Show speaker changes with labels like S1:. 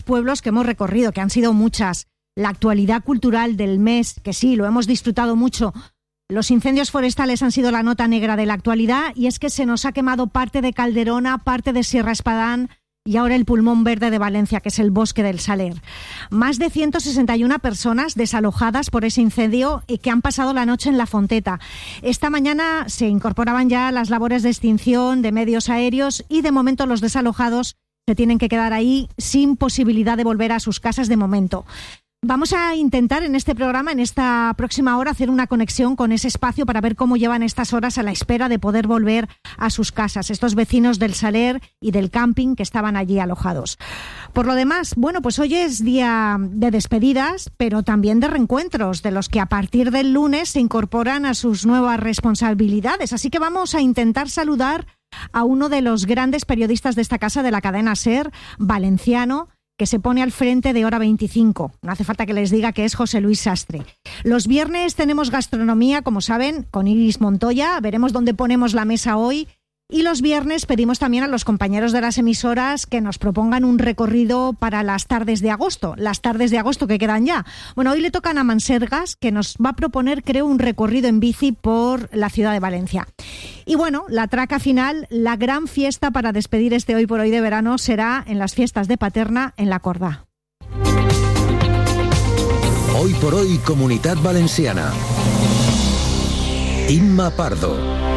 S1: pueblos que hemos recorrido, que han sido muchas. La actualidad cultural del mes, que sí, lo hemos disfrutado mucho. Los incendios forestales han sido la nota negra de la actualidad, y es que se nos ha quemado parte de Calderona, parte de Sierra Espadán y ahora el pulmón verde de Valencia, que es el bosque del Saler. Más de 161 personas desalojadas por ese incendio y que han pasado la noche en La Fonteta. Esta mañana se incorporaban ya las labores de extinción de medios aéreos y de momento los desalojados se tienen que quedar ahí sin posibilidad de volver a sus casas de momento. Vamos a intentar en este programa, en esta próxima hora, hacer una conexión con ese espacio para ver cómo llevan estas horas a la espera de poder volver a sus casas, estos vecinos del Saler y del camping que estaban allí alojados. Por lo demás, bueno, pues hoy es día de despedidas, pero también de reencuentros, de los que a partir del lunes se incorporan a sus nuevas responsabilidades. Así que vamos a intentar saludar a uno de los grandes periodistas de esta casa, de la cadena SER, valenciano, que se pone al frente de Hora 25. No hace falta que les diga que es José Luis Sastre. Los viernes tenemos gastronomía, como saben, con Iris Montoya. Veremos dónde ponemos la mesa hoy. Y los viernes pedimos también a los compañeros de las emisoras que nos propongan un recorrido para las tardes de agosto que quedan ya. Bueno, hoy le tocan a Mansergas, que nos va a proponer, creo, un recorrido en bici por la ciudad de Valencia. Y bueno, la traca final, la gran fiesta para despedir este Hoy por Hoy de verano será en las fiestas de Paterna, en la Cordà.
S2: Hoy por Hoy, Comunitat Valenciana. Imma Pardo.